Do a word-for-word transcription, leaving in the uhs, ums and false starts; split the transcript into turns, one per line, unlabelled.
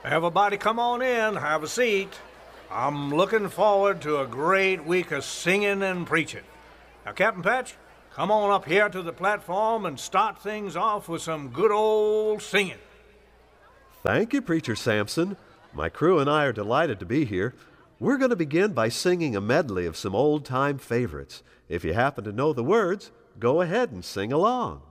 Everybody come on in, have a seat. I'm looking forward to a great week of singing and preaching. Now, Captain Patch, come on up here to the platform and start things off with some good old singing.
Thank you, Preacher Sampson. My crew and I are delighted to be here. We're going to begin by singing a medley of some old-time favorites. If you happen to know the words, go ahead and sing along.